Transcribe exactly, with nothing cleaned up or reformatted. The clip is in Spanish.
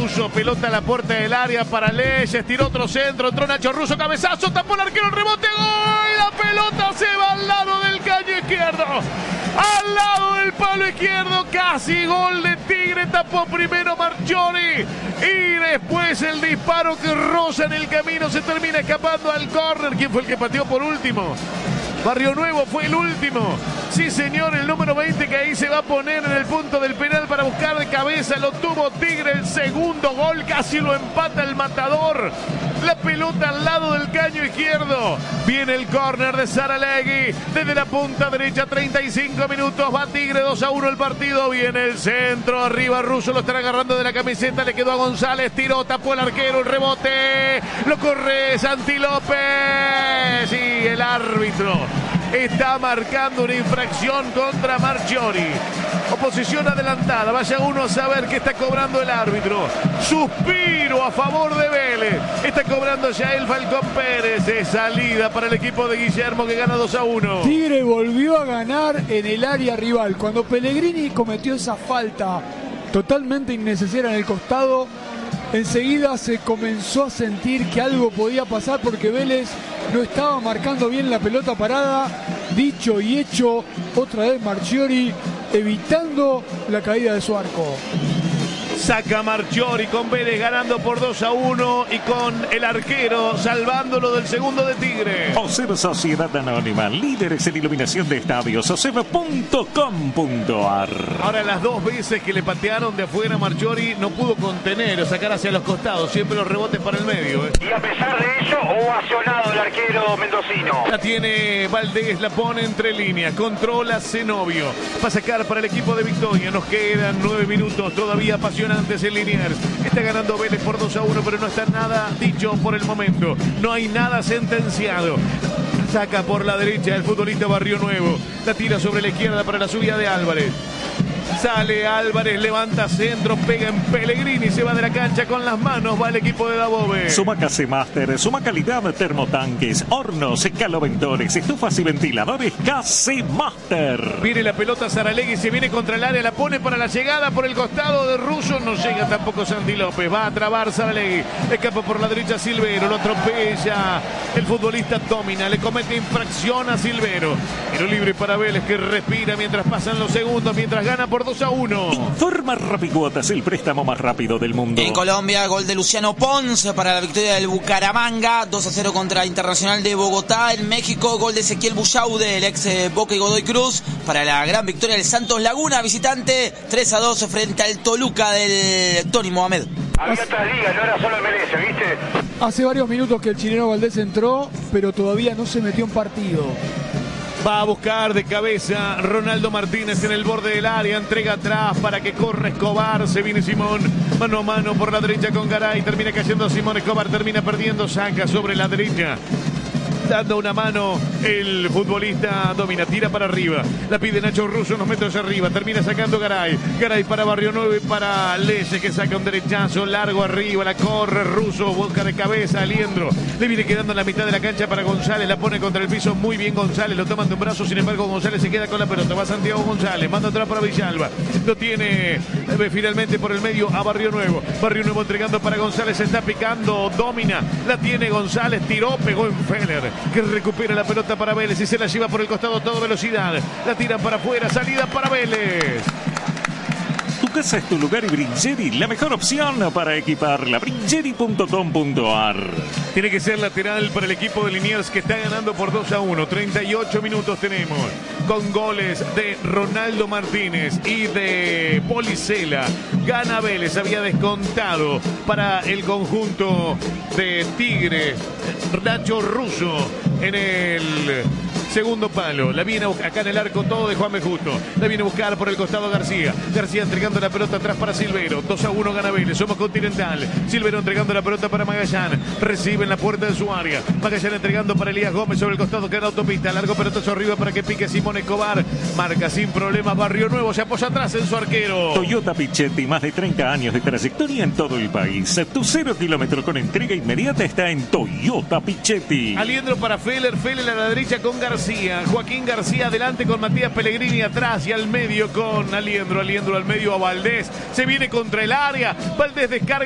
Russo, pelota a la puerta del área para Leyes, tiró otro centro, entró Nacho Russo, cabezazo, tapó el arquero, el rebote, gol, la pelota se va al lado del caño izquierdo, al lado del palo izquierdo, casi gol de Tigre, tapó primero Marchiori y después el disparo que roza en el camino, se termina escapando al córner. ¿Quién fue el que pateó por último? Barrio Nuevo fue el último. Sí, señor, el número veinte que ahí se va a poner en el punto del penal para buscar de cabeza. Lo tuvo Tigre, el segundo gol. Casi lo empata el Matador. La pelota al lado del caño izquierdo. Viene el córner de Saralegui. Desde la punta derecha, treinta y cinco minutos. Va Tigre, dos a uno el partido. Viene el centro. Arriba Russo, lo están agarrando de la camiseta. Le quedó a González. Tiró, tapó el arquero. El rebote. Lo corre Santi López. Y el árbitro está marcando una infracción contra Marchiori. Oposición adelantada. Vaya uno a saber qué está cobrando el árbitro. Suspiro a favor de Vélez. Está cobrando ya el Falcón Pérez. De salida para el equipo de Guillermo, que gana dos a uno. Tigre volvió a ganar en el área rival. Cuando Pellegrini cometió esa falta totalmente innecesaria en el costado, enseguida se comenzó a sentir que algo podía pasar porque Vélez no estaba marcando bien la pelota parada. Dicho y hecho, otra vez Marchiori evitando la caída de su arco. Saca Marchiori con Vélez ganando por dos a uno y con el arquero salvándolo del segundo de Tigre. Oseva Sociedad Anónima, líderes en iluminación de estadios, oseva punto com punto ar. Ahora, las dos veces que le patearon de afuera, Marchiori no pudo contener o sacar hacia los costados, siempre los rebotes para el medio. ¿eh? Y a pesar de ello, ovacionado el arquero mendocino. La tiene Valdés, la pone entre líneas, controla Zenobio. Va a sacar para el equipo de Victoria, nos quedan nueve minutos todavía apasionantes en Liniers. Está ganando Vélez por dos a uno, pero no está nada dicho por el momento. No hay nada sentenciado. Saca por la derecha el futbolista Barrio Nuevo. La tira sobre la izquierda para la subida de Álvarez. Sale Álvarez, levanta centro, pega en Pellegrini, se va de la cancha con las manos, va el equipo de Dabove. Sumaca C-Master, suma calidad, termotanques, hornos, caloventores, estufas y ventiladores K C-Master. Viene la pelota Saralegui, se viene contra el área, la pone para la llegada por el costado de Russo, no llega tampoco Santi López, va a trabar Saralegui, escapa por la derecha Silvero, lo atropella el futbolista Domina, le comete infracción a Silvero. Tiro libre para Vélez, que respira mientras pasan los segundos, mientras gana por dos a uno. Informa Rapicuotas, el préstamo más rápido del mundo. En Colombia, gol de Luciano Pons para la victoria del Bucaramanga, dos a cero contra Internacional de Bogotá. En México, gol de Ezequiel Bullaude, el ex Boca y Godoy Cruz, para la gran victoria del Santos Laguna, visitante, tres a dos frente al Toluca del Tony Mohamed. Había otras ligas, no era solo M L S, ¿viste? Hace varios minutos que el chileno Valdés entró, pero todavía no se metió en partido. Va a buscar de cabeza Ronaldo Martínez en el borde del área, entrega atrás para que corra Escobar, se viene Simón, mano a mano por la derecha con Garay, termina cayendo Simón, Escobar termina perdiendo, saca sobre la derecha, dando una mano el futbolista Domina, tira para arriba, la pide Nacho Russo unos metros arriba, termina sacando Garay, Garay para Barrio Nuevo y para Leyes, que saca un derechazo largo arriba, la corre Russo, busca de cabeza a Liendro, le viene quedando en la mitad de la cancha para González, la pone contra el piso muy bien González, lo toman de un brazo, sin embargo González se queda con la pelota, va Santiago González, manda atrás para Villalba, lo tiene eh, finalmente por el medio a Barrio Nuevo, Barrio Nuevo entregando para González, se está picando Domina, la tiene González, tiró, pegó en Feller, que recupera la pelota para Vélez y se la lleva por el costado a toda velocidad, la tiran para afuera, salida para Vélez. Tu casa es tu lugar y Brincheri, la mejor opción para equiparla. Brincheri punto com punto ar. Tiene que ser lateral para el equipo de Liniers, que está ganando por dos a uno. treinta y ocho minutos tenemos, con goles de Ronaldo Martínez y de Policela. Gana Vélez, había descontado para el conjunto de Tigre Nacho Russo en el segundo palo, la viene acá en el arco todo de Juan B. Justo, la viene a buscar por el costado García, García entregando la pelota atrás para Silvero, dos a uno gana Vélez, somos Continental, Silvero entregando la pelota para Magallán, recibe en la puerta de su área, Magallán entregando para Elías Gómez sobre el costado que era autopista, largo pelotazo arriba para que pique Simón Escobar, marca sin problemas Barrio Nuevo, se apoya atrás en su arquero. Toyota Pichetti, más de treinta años de trayectoria en todo el país, tu cero kilómetro con entrega inmediata está en Toyota Pichetti. Aliendro para Feller, Feller a la derecha con García, Joaquín García adelante con Matías Pellegrini atrás y al medio con Aliendro, Aliendro al medio a Valdés, se viene contra el área, Valdés descarga